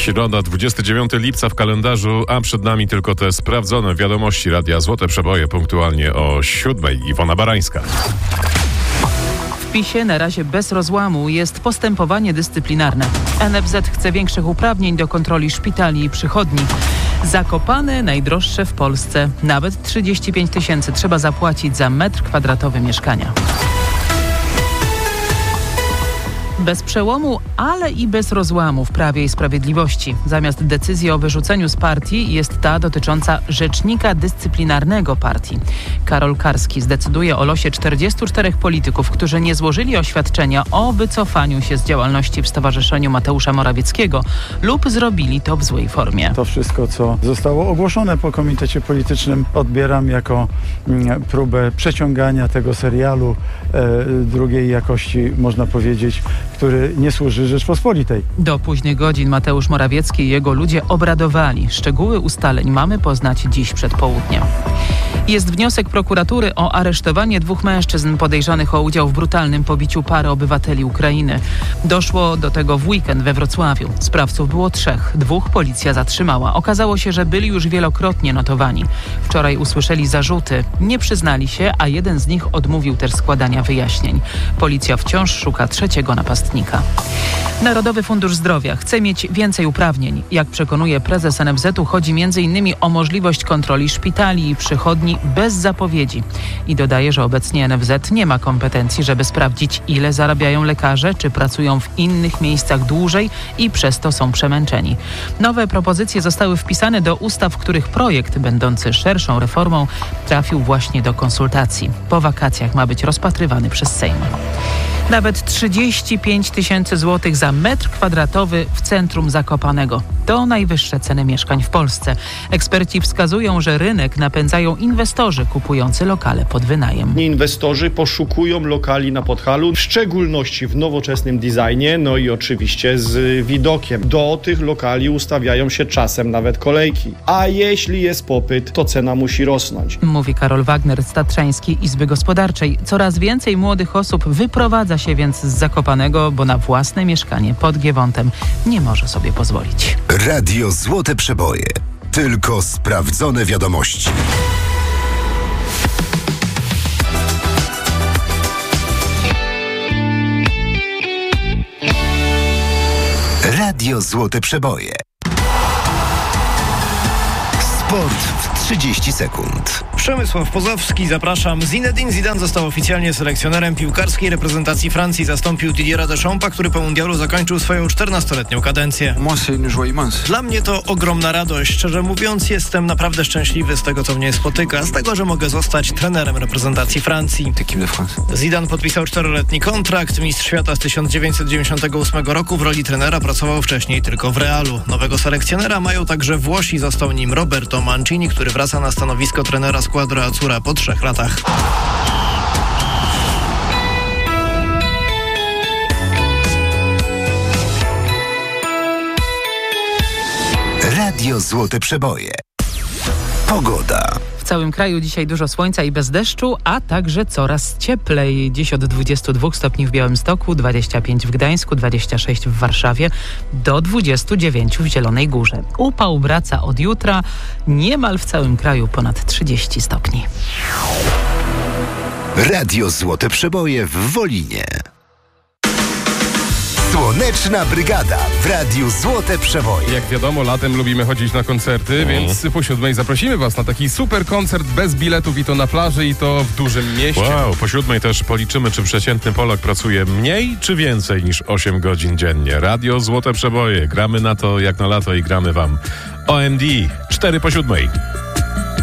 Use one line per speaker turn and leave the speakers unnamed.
Środa, 29 lipca w kalendarzu, a przed nami tylko te sprawdzone wiadomości Radia Złote Przeboje punktualnie o 7:00. Iwona Barańska.
W PiS-ie na razie bez rozłamu jest postępowanie dyscyplinarne. NFZ chce większych uprawnień do kontroli szpitali i przychodni. Zakopane najdroższe w Polsce. Nawet 35 000 trzeba zapłacić za metr kwadratowy mieszkania. Bez przełomu, ale i bez rozłamu w Prawie i Sprawiedliwości. Zamiast decyzji o wyrzuceniu z partii jest ta dotycząca rzecznika dyscyplinarnego partii. Karol Karski zdecyduje o losie 44 polityków, którzy nie złożyli oświadczenia o wycofaniu się z działalności w Stowarzyszeniu Mateusza Morawieckiego lub zrobili to w złej formie.
To wszystko, co zostało ogłoszone po komitecie politycznym, odbieram jako próbę przeciągania tego serialu drugiej jakości, można powiedzieć, który nie służy Rzeczpospolitej.
Do późnych godzin Mateusz Morawiecki i jego ludzie obradowali. Szczegóły ustaleń mamy poznać dziś przed południem. Jest wniosek prokuratury o aresztowanie 2 mężczyzn podejrzanych o udział w brutalnym pobiciu pary obywateli Ukrainy. Doszło do tego w weekend we Wrocławiu. Sprawców było 3. 2 policja zatrzymała. Okazało się, że byli już wielokrotnie notowani. Wczoraj usłyszeli zarzuty. Nie przyznali się, a jeden z nich odmówił też składania wyjaśnień. Policja wciąż szuka 3. napastnika. Narodowy Fundusz Zdrowia chce mieć więcej uprawnień. Jak przekonuje prezes NFZ-u, chodzi m.in. o możliwość kontroli szpitali i przychodni bez zapowiedzi. I dodaje, że obecnie NFZ nie ma kompetencji, żeby sprawdzić, ile zarabiają lekarze, czy pracują w innych miejscach dłużej i przez to są przemęczeni. Nowe propozycje zostały wpisane do ustaw, których projekt, będący szerszą reformą, trafił właśnie do konsultacji. Po wakacjach ma być rozpatrywany przez Sejm. Nawet 35 000 złotych za metr kwadratowy w centrum Zakopanego. To najwyższe ceny mieszkań w Polsce. Eksperci wskazują, że rynek napędzają inwestorzy kupujący lokale pod wynajem.
Inwestorzy poszukują lokali na Podhalu, w szczególności w nowoczesnym designie, no i oczywiście z widokiem. Do tych lokali ustawiają się czasem nawet kolejki. A jeśli jest popyt, to cena musi rosnąć.
Mówi Karol Wagner z Tatrzańskiej Izby Gospodarczej. Coraz więcej młodych osób wyprowadza się więc z Zakopanego, bo na własne mieszkanie pod Giewontem nie może sobie pozwolić.
Radio Złote Przeboje. Tylko sprawdzone wiadomości. Radio Złote Przeboje. Sport w 30 sekund.
Przemysław Pozowski, zapraszam. Zinedine Zidane został oficjalnie selekcjonerem piłkarskiej reprezentacji Francji. Zastąpił Didiera Deschampa, który po mundialu zakończył swoją 14-letnią kadencję. Dla mnie to ogromna radość. Szczerze mówiąc, jestem naprawdę szczęśliwy z tego, co mnie spotyka. Z tego, że mogę zostać trenerem reprezentacji Francji. Zidane podpisał 4-letni kontrakt. Mistrz świata z 1998 roku w roli trenera pracował wcześniej tylko w Realu. Nowego selekcjonera mają także Włosi. Został nim Roberto Mancini, który wraca na stanowisko trenera Squadra Azzurra po 3 latach.
Radio Złote Przeboje. Pogoda.
W całym kraju dzisiaj dużo słońca i bez deszczu, a także coraz cieplej. Dziś od 22 stopni w Białymstoku, 25 w Gdańsku, 26 w Warszawie, do 29 w Zielonej Górze. Upał wraca od jutra, niemal w całym kraju ponad 30 stopni.
Radio Złote Przeboje w Wolinie. Słoneczna Brygada w Radiu Złote Przeboje.
Jak wiadomo, latem lubimy chodzić na koncerty, więc po 7:00 zaprosimy was na taki super koncert bez biletów i to na plaży i to w dużym mieście. Wow, po 7:00 też policzymy, czy przeciętny Polak pracuje mniej czy więcej niż 8 godzin dziennie. Radio Złote Przeboje. Gramy na to jak na lato i gramy wam OMD 4 po 7:00.